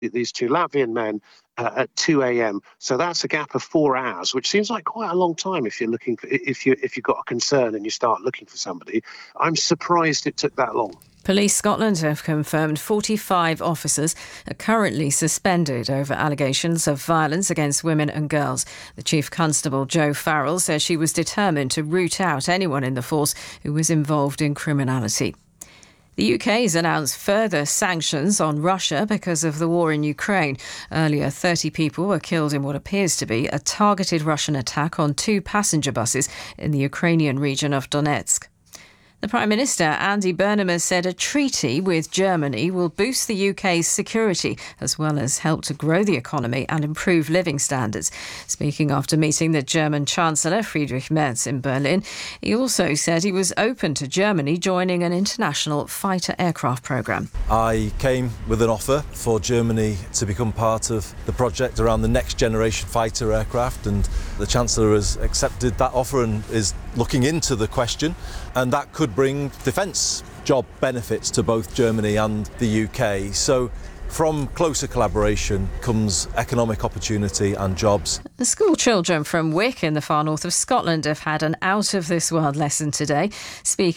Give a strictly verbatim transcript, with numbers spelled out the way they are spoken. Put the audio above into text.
these two Latvian men uh, at two a.m. So that's a gap of four hours, which seems like quite a long time if you're looking for, if you if you've got a concern and you start looking for somebody. I'm surprised it took that long. Police Scotland have confirmed forty-five officers are currently suspended over allegations of violence against women and girls. The Chief Constable, Jo Farrell, says she was determined to root out anyone in the force who was involved in criminality. The U K has announced further sanctions on Russia because of the war in Ukraine. Earlier, thirty people were killed in what appears to be a targeted Russian attack on two passenger buses in the Ukrainian region of Donetsk. The Prime Minister, Andy Burnham, has said a treaty with Germany will boost the U K's security as well as help to grow the economy and improve living standards. Speaking after meeting the German Chancellor, Friedrich Merz, in Berlin, he also said he was open to Germany joining an international fighter aircraft programme. I came with an offer for Germany to become part of the project around the next generation fighter aircraft, and the Chancellor has accepted that offer and is looking into the question, and that could bring defence job benefits to both Germany and the U K. So from closer collaboration comes economic opportunity and jobs. The school children from Wick in the far north of Scotland have had an out-of-this-world lesson today. Speaking